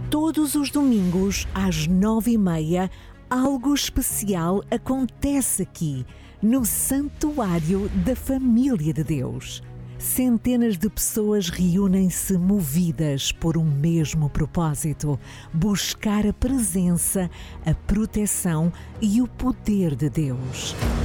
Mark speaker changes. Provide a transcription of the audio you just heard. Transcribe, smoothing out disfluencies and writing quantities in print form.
Speaker 1: Todos os domingos, às 9h30, algo especial acontece aqui, no Santuário da Família de Deus. Centenas de pessoas reúnem-se movidas por um mesmo propósito: buscar a presença, a proteção e o poder de Deus.